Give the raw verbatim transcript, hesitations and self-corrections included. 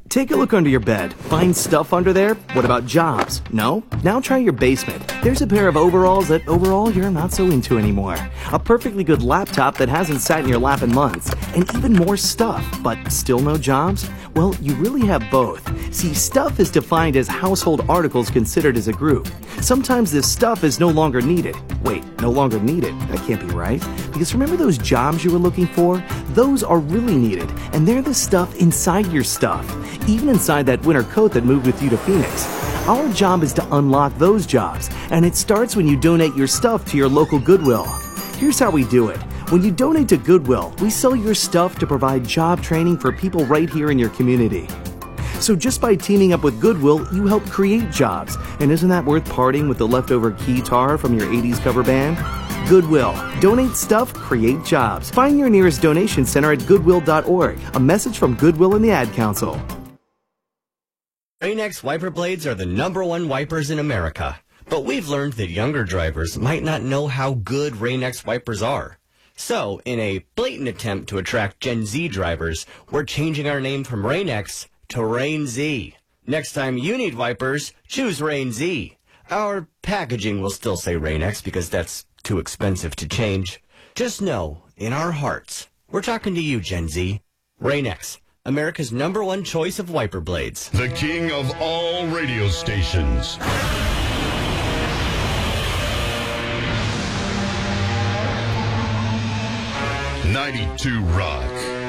Take a look under your bed. Find stuff under there? What about jobs? No? Now try your basement. There's a pair of overalls that overall you're not so into anymore. A perfectly good laptop that hasn't sat in your lap in months. And even more stuff, but still no jobs? Well, you really have both. See, stuff is defined as household articles considered as a group. Sometimes this stuff is no longer needed. Wait, no longer needed? That can't be right. Because remember those jobs you were looking for? Those are really needed, and they're the stuff inside your stuff. Even inside that winter coat that moved with you to Phoenix. Our job is to unlock those jobs, and it starts when you donate your stuff to your local Goodwill. Here's how we do it. When you donate to Goodwill, we sell your stuff to provide job training for people right here in your community. So just by teaming up with Goodwill, you help create jobs. And isn't that worth parting with the leftover keytar from your eighties cover band? Goodwill. Donate stuff, create jobs. Find your nearest donation center at goodwill dot org. A message from Goodwill and the Ad Council. Rain-X wiper blades are the number one wipers in America. But we've learned that younger drivers might not know how good Rain-X wipers are. So, in a blatant attempt to attract Gen Z drivers, we're changing our name from Rain-X to Rain-Z. Next time you need wipers, choose Rain-Z. Our packaging will still say Rain-X because that's too expensive to change. Just know, in our hearts, we're talking to you, Gen Z. Rain-X, America's number one choice of wiper blades. The king of all radio stations. ninety-two Rock.